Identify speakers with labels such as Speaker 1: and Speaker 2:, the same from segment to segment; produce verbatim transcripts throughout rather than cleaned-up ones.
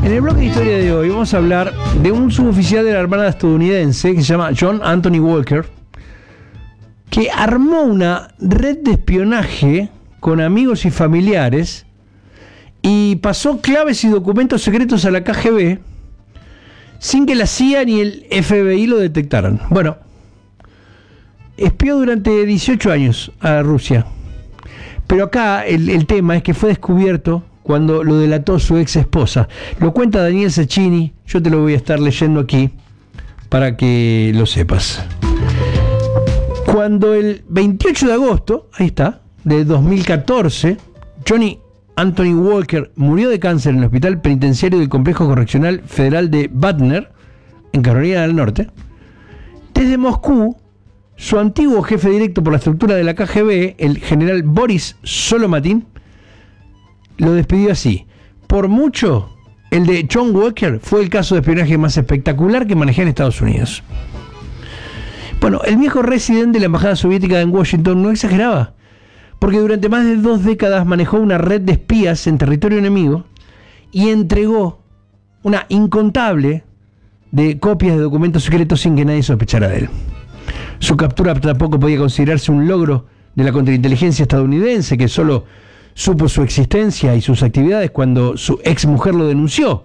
Speaker 1: En el bloque de historia de hoy vamos a hablar de un suboficial de la Armada estadounidense que se llama John Anthony Walker, que armó una red de espionaje con amigos y familiares y pasó claves y documentos secretos a la K G B sin que la C I A ni el F B I lo detectaran. Bueno, espió durante dieciocho años a Rusia, pero acá el, el tema es que fue descubierto cuando lo delató su ex esposa. Lo cuenta Daniel Cecchini, yo te lo voy a estar leyendo aquí para que lo sepas. Cuando el veintiocho de agosto, ahí está, de dos mil catorce, Johnny Anthony Walker murió de cáncer en el hospital penitenciario del Complejo Correccional Federal de Butner, en Carolina del Norte, desde Moscú, su antiguo jefe directo por la estructura de la K G B, el general Boris Solomatin, lo despidió así: por mucho, el de John Walker fue el caso de espionaje más espectacular que manejé en Estados Unidos. Bueno, el viejo residente de la embajada soviética en Washington no exageraba, porque durante más de dos décadas manejó una red de espías en territorio enemigo y entregó una incontable de copias de documentos secretos sin que nadie sospechara de él. Su captura tampoco podía considerarse un logro de la contrainteligencia estadounidense, que solo supo su existencia y sus actividades cuando su ex mujer lo denunció,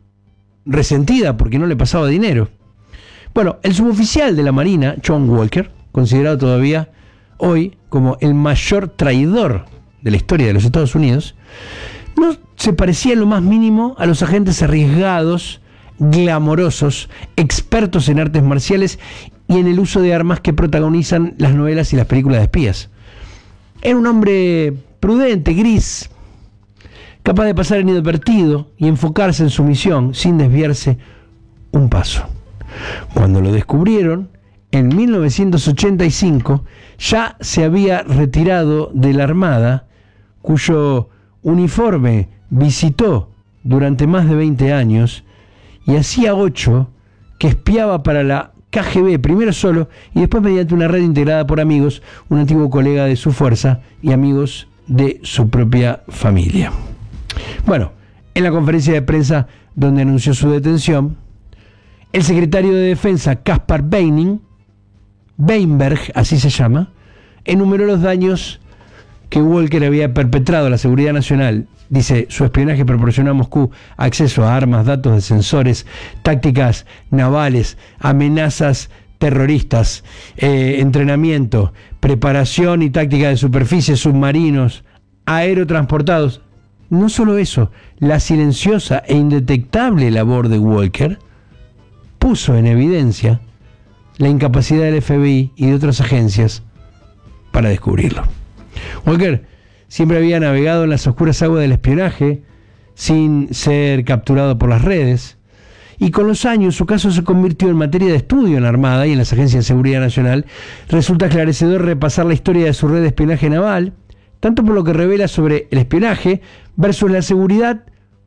Speaker 1: resentida porque no le pasaba dinero. Bueno, el suboficial de la Marina, John Walker, considerado todavía hoy como el mayor traidor de la historia de los Estados Unidos, no se parecía en lo más mínimo a los agentes arriesgados, glamorosos, expertos en artes marciales y en el uso de armas que protagonizan las novelas y las películas de espías. Era un hombre prudente, gris, capaz de pasar inadvertido y enfocarse en su misión sin desviarse un paso. Cuando lo descubrieron, en mil novecientos ochenta y cinco, ya se había retirado de la Armada, cuyo uniforme visitó durante más de veinte años, y hacía ocho que espiaba para la K G B, primero solo y después mediante una red integrada por amigos, un antiguo colega de su fuerza y amigos de su propia familia. Bueno, en la conferencia de prensa donde anunció su detención, el secretario de Defensa, Caspar Weinberg, Weinberg, así se llama, enumeró los daños que Walker había perpetrado a la seguridad nacional. Dice: su espionaje proporcionó a Moscú acceso a armas, datos de sensores, tácticas navales, amenazas terroristas, eh, entrenamiento, preparación y táctica de superficie, submarinos, aerotransportados. No solo eso, la silenciosa e indetectable labor de Walker puso en evidencia la incapacidad del F B I y de otras agencias para descubrirlo. Walker siempre había navegado en las oscuras aguas del espionaje sin ser capturado por las redes, y con los años su caso se convirtió en materia de estudio en la Armada y en las agencias de seguridad nacional. Resulta esclarecedor repasar la historia de su red de espionaje naval, tanto por lo que revela sobre el espionaje versus la seguridad,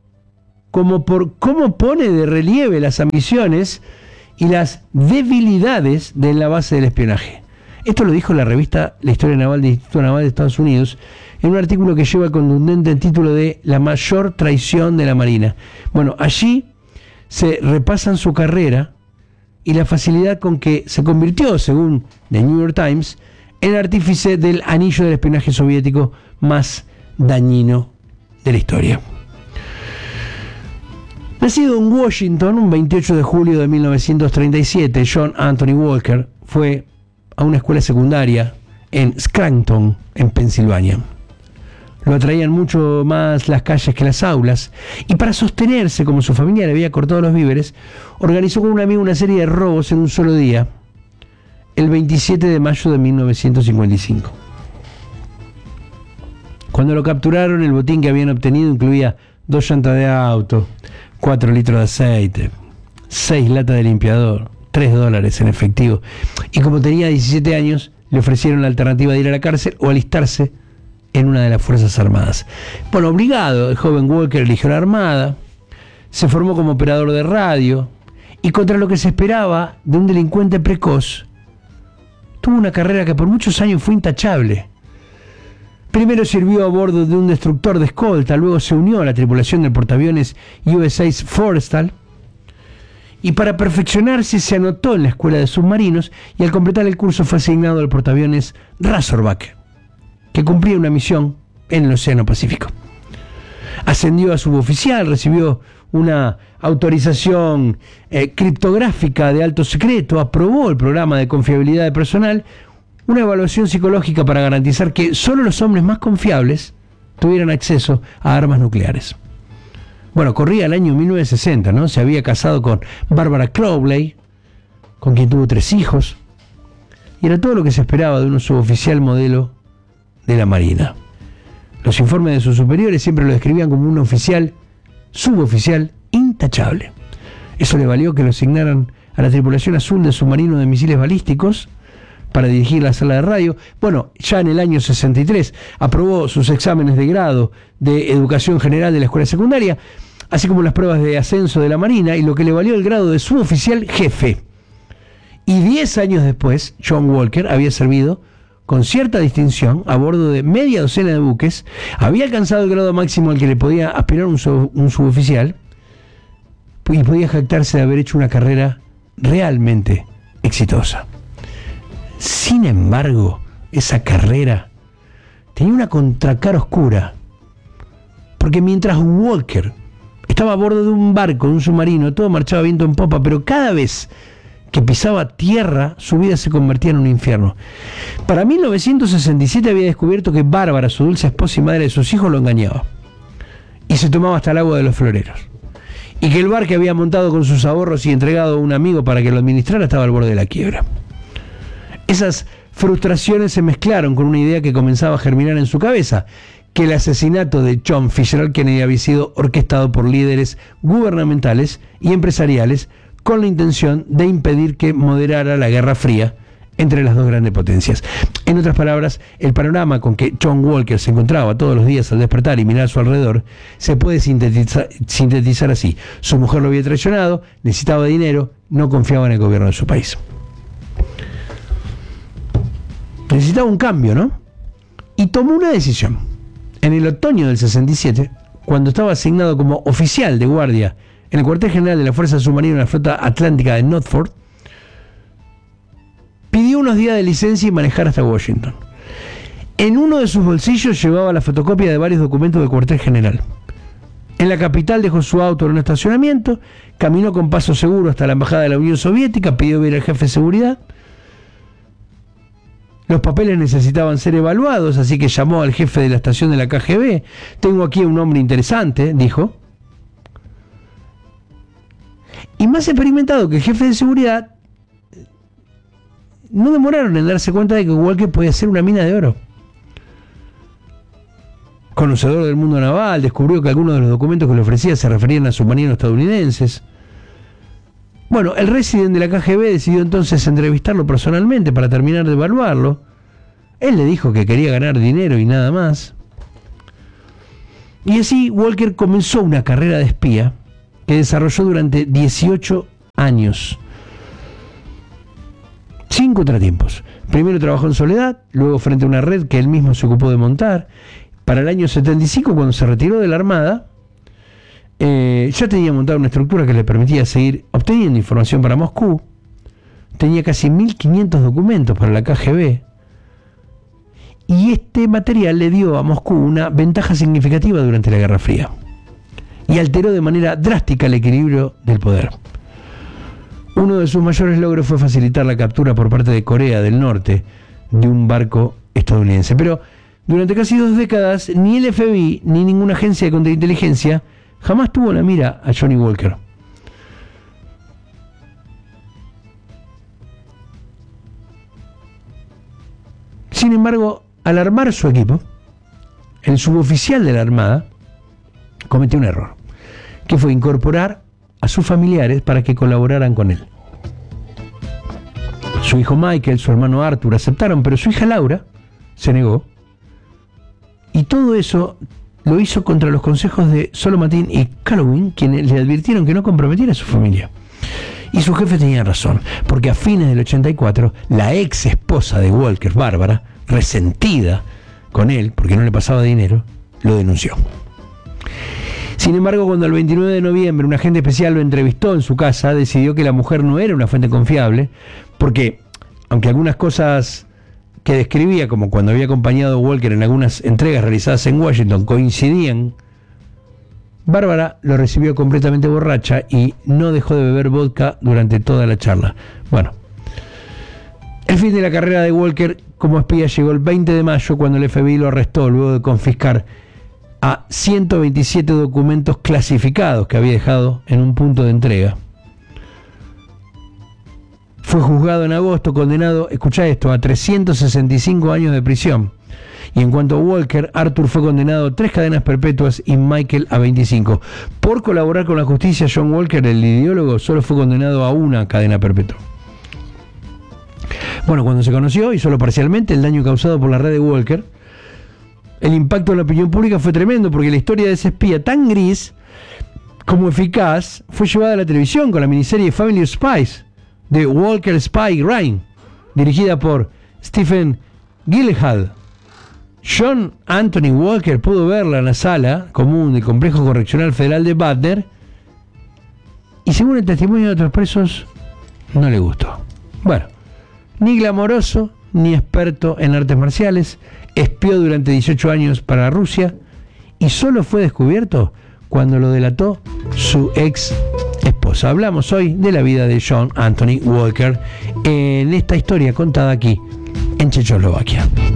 Speaker 1: como por cómo pone de relieve las ambiciones y las debilidades de la base del espionaje. Esto lo dijo la revista La Historia Naval del Instituto Naval de Estados Unidos en un artículo que lleva el contundente título de La mayor traición de la Marina. Bueno, allí se repasan su carrera y la facilidad con que se convirtió, según The New York Times, en artífice del anillo del espionaje soviético más dañino de la historia. Nacido en Washington un veintiocho de julio de mil novecientos treinta y siete, John Anthony Walker fue a una escuela secundaria en Scranton, en Pensilvania. Lo atraían mucho más las calles que las aulas, y para sostenerse, como su familia le había cortado los víveres, organizó con un amigo una serie de robos en un solo día, el veintisiete de mayo de mil novecientos cincuenta y cinco. Cuando lo capturaron, el botín que habían obtenido incluía dos llantas de auto, cuatro litros de aceite, seis latas de limpiador, tres dólares en efectivo. Y como tenía diecisiete años, le ofrecieron la alternativa de ir a la cárcel o alistarse en una de las Fuerzas Armadas. Bueno, obligado, el joven Walker eligió la Armada, se formó como operador de radio y, contra lo que se esperaba de un delincuente precoz, tuvo una carrera que por muchos años fue intachable. Primero sirvió a bordo de un destructor de escolta, luego se unió a la tripulación del portaaviones U S A Forrestal, y para perfeccionarse se anotó en la escuela de submarinos y al completar el curso fue asignado al portaaviones Razorback, que cumplía una misión en el Océano Pacífico. Ascendió a suboficial, recibió una autorización eh, criptográfica de alto secreto, aprobó el programa de confiabilidad de personal, una evaluación psicológica para garantizar que solo los hombres más confiables tuvieran acceso a armas nucleares. Bueno, corría el año mil novecientos sesenta, ¿no? Se había casado con Barbara Crowley, con quien tuvo tres hijos, y era todo lo que se esperaba de un suboficial modelo de la Marina. Los informes de sus superiores siempre lo describían como un oficial, suboficial, intachable. Eso le valió que lo asignaran a la tripulación azul de submarino de misiles balísticos para dirigir la sala de radio. Bueno, ya en el año sesenta y tres aprobó sus exámenes de grado de educación general de la escuela secundaria, así como las pruebas de ascenso de la Marina, y lo que le valió el grado de suboficial jefe. Y diez años después, John Walker había servido con cierta distinción a bordo de media docena de buques, había alcanzado el grado máximo al que le podía aspirar un, sub, un suboficial, y podía jactarse de haber hecho una carrera realmente exitosa. Sin embargo, esa carrera tenía una contracara oscura, porque mientras Walker estaba a bordo de un barco, de un submarino, todo marchaba viento en popa, pero cada vez que pisaba tierra, su vida se convertía en un infierno. Para mil novecientos sesenta y siete había descubierto que Bárbara, su dulce esposa y madre de sus hijos, lo engañaba, y se tomaba hasta el agua de los floreros, y que el bar que había montado con sus ahorros y entregado a un amigo para que lo administrara estaba al borde de la quiebra. Esas frustraciones se mezclaron con una idea que comenzaba a germinar en su cabeza, que el asesinato de John Fitzgerald Kennedy había sido orquestado por líderes gubernamentales y empresariales con la intención de impedir que moderara la Guerra Fría entre las dos grandes potencias. En otras palabras, el panorama con que John Walker se encontraba todos los días al despertar y mirar a su alrededor se puede sintetizar, sintetizar así: su mujer lo había traicionado, necesitaba dinero, no confiaba en el gobierno de su país. Necesitaba un cambio, ¿no? Y tomó una decisión. En el otoño del sesenta y siete, cuando estaba asignado como oficial de guardia en el cuartel general de la Fuerza Submarina de la Flota Atlántica de Norfolk, pidió unos días de licencia y manejar hasta Washington. En uno de sus bolsillos llevaba la fotocopia de varios documentos del cuartel general. En la capital dejó su auto en un estacionamiento, caminó con paso seguro hasta la embajada de la Unión Soviética, pidió ver al jefe de seguridad. Los papeles necesitaban ser evaluados, así que llamó al jefe de la estación de la K G B. Tengo aquí a un hombre interesante, dijo. Y más experimentado que el jefe de seguridad, no demoraron en darse cuenta de que Walker podía ser una mina de oro. Conocedor del mundo naval, descubrió que algunos de los documentos que le ofrecía se referían a submarinos estadounidenses. Bueno, el residente de la K G B decidió entonces entrevistarlo personalmente para terminar de evaluarlo. Él le dijo que quería ganar dinero y nada más. Y así Walker comenzó una carrera de espía que desarrolló durante dieciocho años. Sin contratiempos. Primero trabajó en soledad, luego frente a una red que él mismo se ocupó de montar. Para el año setenta y cinco, cuando se retiró de la Armada, Eh, ya tenía montada una estructura que le permitía seguir obteniendo información para Moscú. Tenía casi mil quinientos documentos para la K G B. Y este material le dio a Moscú una ventaja significativa durante la Guerra Fría. Y alteró de manera drástica el equilibrio del poder. Uno de sus mayores logros fue facilitar la captura por parte de Corea del Norte de un barco estadounidense. Pero durante casi dos décadas, ni el F B I ni ninguna agencia de contrainteligencia jamás tuvo la mira a Johnny Walker. Sin embargo, al armar su equipo, el suboficial de la Armada cometió un error, que fue incorporar a sus familiares para que colaboraran con él. Su hijo Michael, su hermano Arthur aceptaron, pero su hija Laura se negó. Y todo eso lo hizo contra los consejos de Solomatin y Calhoun, quienes le advirtieron que no comprometiera a su familia. Y su jefe tenía razón, porque a fines del ochenta y cuatro, la ex esposa de Walker, Bárbara, resentida con él, porque no le pasaba dinero, lo denunció. Sin embargo, cuando el veintinueve de noviembre un agente especial lo entrevistó en su casa, decidió que la mujer no era una fuente confiable, porque, aunque algunas cosas que describía, como cuando había acompañado a Walker en algunas entregas realizadas en Washington, coincidían, Bárbara lo recibió completamente borracha y no dejó de beber vodka durante toda la charla. Bueno, el fin de la carrera de Walker como espía llegó el veinte de mayo, cuando el F B I lo arrestó luego de confiscar a ciento veintisiete documentos clasificados que había dejado en un punto de entrega. Fue juzgado en agosto, condenado, escucha esto, a trescientos sesenta y cinco años de prisión. Y en cuanto a Walker, Arthur fue condenado a tres cadenas perpetuas y Michael a veinticinco. Por colaborar con la justicia, John Walker, el ideólogo, solo fue condenado a una cadena perpetua. Bueno, cuando se conoció, y solo parcialmente, el daño causado por la red de Walker, el impacto en la opinión pública fue tremendo, porque la historia de ese espía tan gris como eficaz fue llevada a la televisión con la miniserie Family of Spies de Walker Spy Reign, dirigida por Stephen Gillehad. John Anthony Walker pudo verla en la sala común del Complejo Correccional Federal de Butner y, según el testimonio de otros presos, no le gustó. Bueno, ni glamoroso ni experto en artes marciales, espió durante dieciocho años para Rusia y solo fue descubierto cuando lo delató su ex esposa. Hablamos hoy de la vida de John Anthony Walker en esta historia contada aquí en Checoslovaquia.